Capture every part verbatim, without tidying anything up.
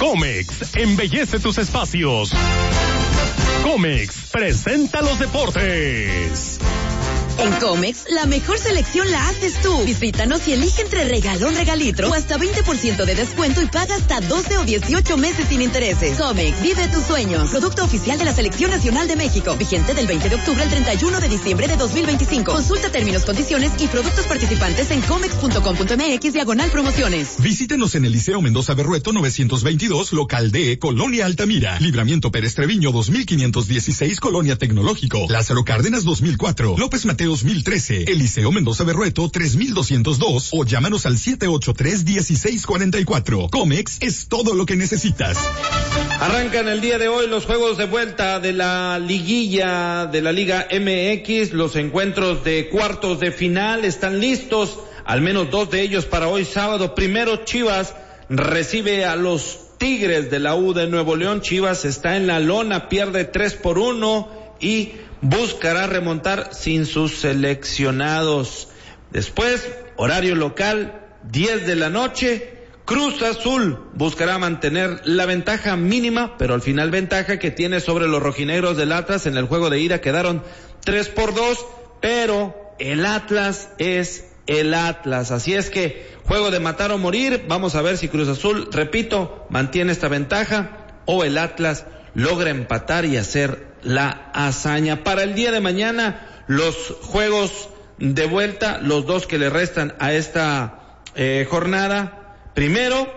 Comex, embellece tus espacios. Comex, presenta los deportes. En Comex, la mejor selección la haces tú. Visítanos y elige entre regalón, regalitro o hasta veinte por ciento de descuento y paga hasta doce o dieciocho meses sin intereses. Comex, vive tus sueños. Producto oficial de la Selección Nacional de México. Vigente del veinte de octubre al treinta y uno de diciembre de dos mil veinticinco. Consulta términos, condiciones y productos participantes en comex punto com punto m x diagonal promociones. Visítenos en el Liceo Mendoza Berrueto novecientos veintidós, local D, Colonia Altamira. Libramiento Pérez Treviño dos mil quinientos dieciséis, Colonia Tecnológico. Lázaro Cárdenas dos mil cuatro. López Mateo dos mil trece, Eliseo Mendoza Berrueto tres mil doscientos dos o llámanos al siete ocho tres, uno seis cuatro cuatro. Comex es todo lo que necesitas. Arrancan el día de hoy los juegos de vuelta de la liguilla de la Liga M X. Los encuentros de cuartos de final están listos, al menos dos de ellos para hoy sábado. Primero, Chivas recibe a los Tigres de la U de Nuevo León. Chivas está en la lona, pierde tres por uno y buscará remontar sin sus seleccionados. Después, horario local, diez de la noche, Cruz Azul buscará mantener la ventaja mínima, pero al final ventaja que tiene sobre los rojinegros del Atlas. En el juego de ida quedaron tres por dos, pero el Atlas es el Atlas. Así es que, juego de matar o morir. Vamos a ver si Cruz Azul, repito, mantiene esta ventaja o el Atlas logra empatar y hacer la hazaña. Para el día de mañana, los juegos de vuelta, los dos que le restan a esta eh, jornada. Primero,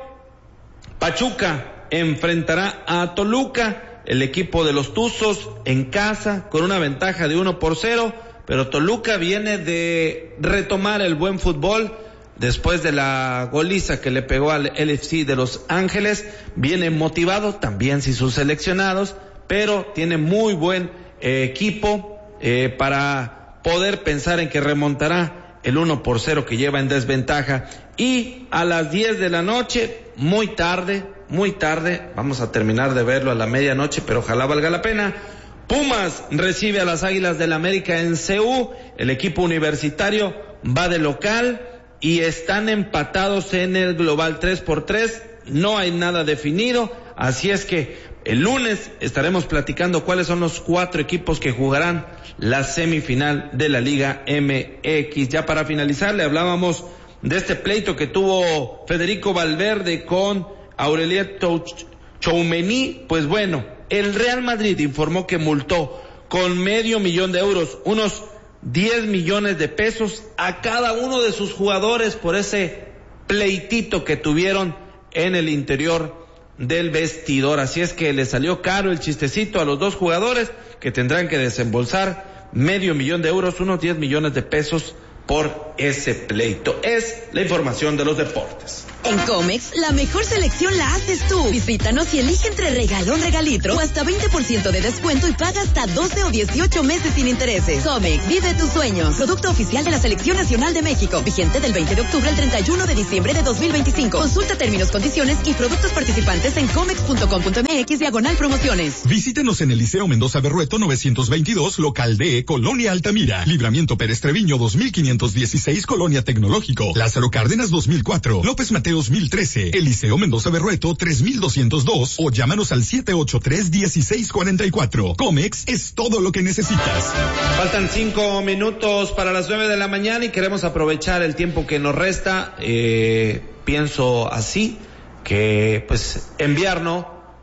Pachuca enfrentará a Toluca, el equipo de los Tuzos en casa con una ventaja de uno por cero, pero Toluca viene de retomar el buen fútbol después de la goliza que le pegó al L F C de Los Ángeles. Viene motivado, también sin sus seleccionados, pero tiene muy buen eh, equipo eh, para poder pensar en que remontará el uno por cero que lleva en desventaja. Y a las diez de la noche, muy tarde, muy tarde, vamos a terminar de verlo a la medianoche, pero ojalá valga la pena. Pumas recibe a las Águilas del América en C U, el equipo universitario va de local y están empatados en el global tres por tres, no hay nada definido, así es que el lunes estaremos platicando cuáles son los cuatro equipos que jugarán la semifinal de la Liga M X. Ya para finalizar, le hablábamos de este pleito que tuvo Federico Valverde con Aurelien Tchouameni. Pues bueno, el Real Madrid informó que multó con medio millón de euros, unos diez millones de pesos a cada uno de sus jugadores por ese pleitito que tuvieron en el interior del vestidor. Así es que le salió caro el chistecito a los dos jugadores, que tendrán que desembolsar medio millón de euros, unos diez millones de pesos por ese pleito. Es la información de los deportes. En Comex, la mejor selección la haces tú. Visítanos y elige entre regalón, regalitro o hasta veinte por ciento de descuento y paga hasta doce o dieciocho meses sin intereses. Comex, vive tus sueños. Producto oficial de la Selección Nacional de México. Vigente del veinte de octubre al treinta y uno de diciembre de dos mil veinticinco. Consulta términos, condiciones y productos participantes en comex punto com punto m x diagonal promociones. Visítenos en el Liceo Mendoza Berrueto novecientos veintidós, local D, Colonia Altamira. Libramiento Pérez Treviño dos mil quinientos dieciséis, Colonia Tecnológico. Lázaro Cárdenas dos mil cuatro. López Mateo dos mil trece, Eliseo Mendoza Berrueto tres mil doscientos dos o llámanos al siete ocho tres, uno seis cuatro cuatro. Comex es todo lo que necesitas. Faltan cinco minutos para las nueve de la mañana y queremos aprovechar el tiempo que nos resta. Eh, pienso así, que pues enviarnos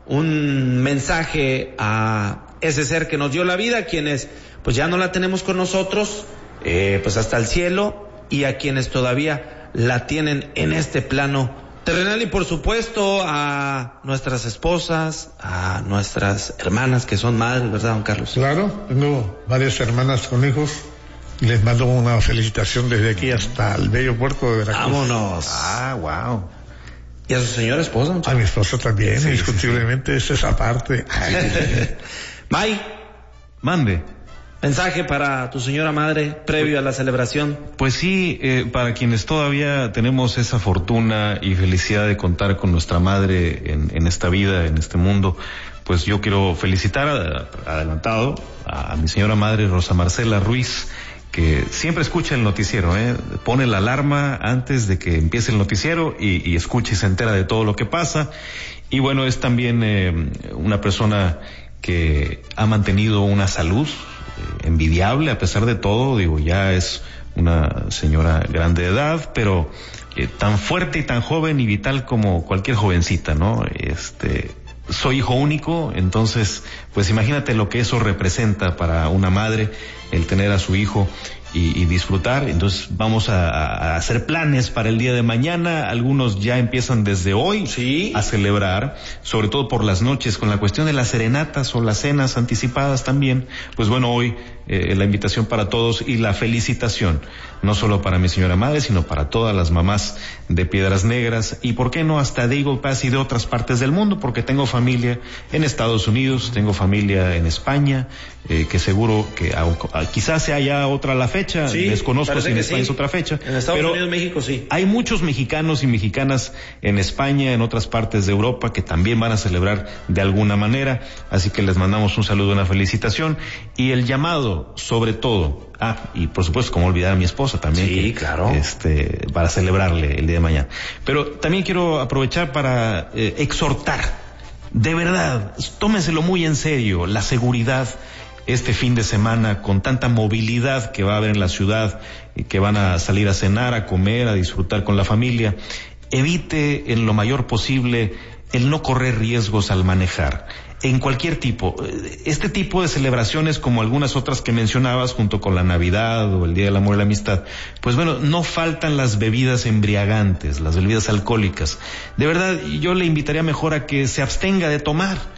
un mensaje a ese ser que nos dio la vida, quienes pues ya no la tenemos con nosotros, eh, pues hasta el cielo, y a quienes todavía la tienen en este plano terrenal, y por supuesto a nuestras esposas, a nuestras hermanas que son madres, ¿verdad, don Carlos? Claro, tengo varias hermanas con hijos y les mando una felicitación desde aquí hasta el bello puerto de Veracruz. Vámonos. Ah, wow. ¿Y a su señora esposa, muchacho? A mi esposa también, sí, indiscutiblemente, sí, sí. Es esa parte. May, mande. Mensaje para tu señora madre previo a la celebración. Pues sí, eh, para quienes todavía tenemos esa fortuna y felicidad de contar con nuestra madre en, en esta vida, en este mundo, pues yo quiero felicitar a, adelantado a, a mi señora madre Rosa Marcela Ruiz, que siempre escucha el noticiero, ¿eh? Pone la alarma antes de que empiece el noticiero y, y escucha y se entera de todo lo que pasa. Y bueno, es también eh, una persona que ha mantenido una salud eh, envidiable a pesar de todo. Digo, ya es una señora grande de edad, pero eh, tan fuerte y tan joven y vital como cualquier jovencita, ¿no? Este, soy hijo único, entonces, pues imagínate lo que eso representa para una madre, el tener a su hijo y, y disfrutar. Entonces vamos a, a hacer planes para el día de mañana. Algunos ya empiezan desde hoy sí. a celebrar, sobre todo por las noches, con la cuestión de las serenatas o las cenas anticipadas también. Pues bueno, hoy eh, la invitación para todos y la felicitación, no solo para mi señora madre, sino para todas las mamás de Piedras Negras y, ¿por qué no?, hasta de Eagle Pass y de otras partes del mundo, porque tengo familia en Estados Unidos, tengo familia en España, eh, que seguro que a, a, quizás sea ya otra la fecha, sí, desconozco si en España sí. es otra fecha. En Estados pero Unidos, México, sí. Hay muchos mexicanos y mexicanas en España, en otras partes de Europa, que también van a celebrar de alguna manera, así que les mandamos un saludo, una felicitación, y el llamado, sobre todo, ah, y por supuesto, como olvidar a mi esposa también. Sí, que, claro. Este, para celebrarle el día de mañana. Pero también quiero aprovechar para eh, exhortar, de verdad, tómenselo muy en serio, la seguridad este fin de semana, con tanta movilidad que va a haber en la ciudad, que van a salir a cenar, a comer, a disfrutar con la familia. Evite en lo mayor posible el no correr riesgos al manejar, en cualquier tipo. Este tipo de celebraciones, como algunas otras que mencionabas, junto con la Navidad o el Día del Amor y la Amistad, pues bueno, no faltan las bebidas embriagantes, las bebidas alcohólicas. De verdad, yo le invitaría mejor a que se abstenga de tomar.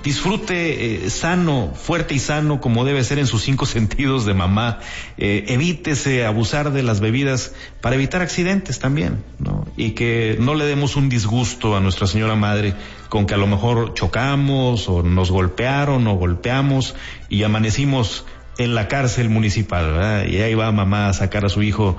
Disfrute eh, sano, fuerte y sano, como debe ser en sus cinco sentidos de mamá. Eh, evítese abusar de las bebidas para evitar accidentes también, ¿no? Y que no le demos un disgusto a nuestra señora madre con que a lo mejor chocamos o nos golpearon o golpeamos y amanecimos en la cárcel municipal, ¿verdad? Y ahí va mamá a sacar a su hijo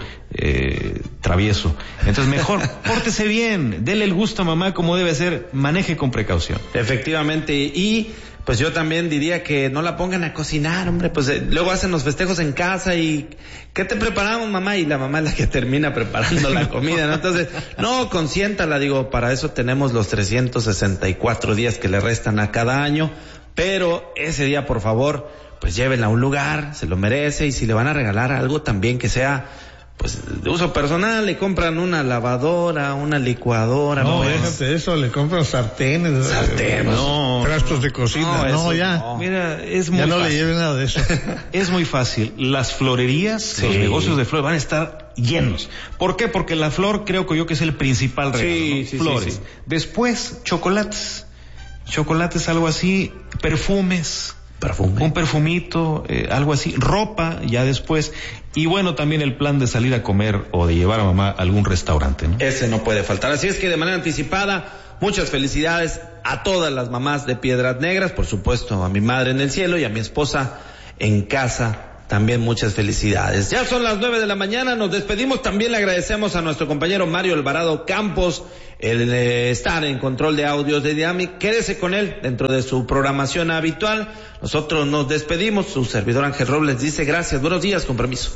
eh, travieso. Entonces mejor pórtese bien, dele el gusto a mamá como debe ser, maneje con precaución. Efectivamente, y pues yo también diría que no la pongan a cocinar, hombre, pues eh, luego hacen los festejos en casa y ¿qué te preparamos, mamá? Y la mamá es la que termina preparando la comida, ¿no? Entonces, no, consiéntala, digo, para eso tenemos los trescientos sesenta y cuatro días que le restan a cada año, pero ese día, por favor, pues llévenla a un lugar, se lo merece, y si le van a regalar algo también que sea pues de uso personal, le compran una lavadora, una licuadora. No, pues. déjate eso, le compran sartenes, sartenes, no, trastos de cocina, no, no eso, ya. No. Mira, es muy ya no fácil. le lleven nada de eso. Es muy fácil. Las florerías, sí. Los negocios de flores van a estar llenos. ¿Por qué? Porque la flor creo que yo que es el principal regalo, sí, ¿no? sí, Flores. Sí, sí. Después, chocolates. Chocolates, algo así, perfumes. Perfume. Un perfumito, eh, algo así, ropa ya después, y bueno, también el plan de salir a comer o de llevar a mamá a algún restaurante, ¿no? Ese no puede faltar, así es que de manera anticipada, muchas felicidades a todas las mamás de Piedras Negras, por supuesto a mi madre en el cielo y a mi esposa en casa. También muchas felicidades. Ya son las nueve de la mañana, nos despedimos. También le agradecemos a nuestro compañero Mario Alvarado Campos el eh, estar en control de audios de Dynamic. Quédese con él dentro de su programación habitual. Nosotros nos despedimos. Su servidor Ángel Robles dice gracias, buenos días, con permiso.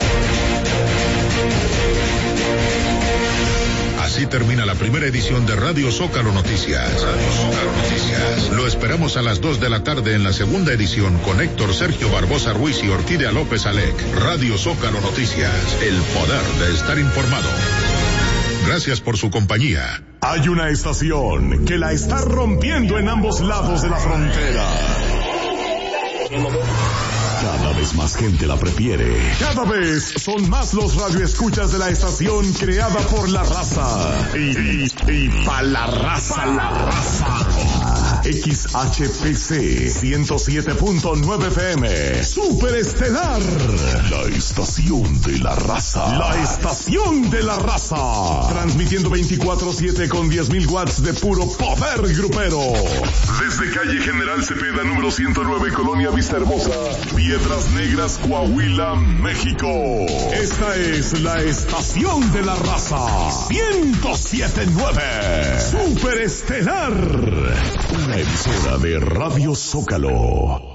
Así termina la primera edición de Radio Zócalo Noticias. Radio Zócalo Noticias. Lo esperamos a las dos de la tarde en la segunda edición con Héctor Sergio Barbosa Ruiz y Orquídea López Alec. Radio Zócalo Noticias. El poder de estar informado. Gracias por su compañía. Hay una estación que la está rompiendo en ambos lados de la frontera. Cada vez más gente la prefiere. Cada vez son más los radioescuchas de la estación creada por la raza. Y, y, y pa' la raza, pa la raza. X H P C ciento siete punto nueve F M. Superestelar. La estación de la raza. La estación de la raza. Transmitiendo veinticuatro siete con diez mil watts de puro poder grupero. Desde calle General Cepeda, número ciento nueve, Colonia Vista Hermosa, Piedras Negras, Coahuila, México. Esta es la estación de la raza. ciento siete punto nueve. Superestelar. Una emisora de Radio Zócalo.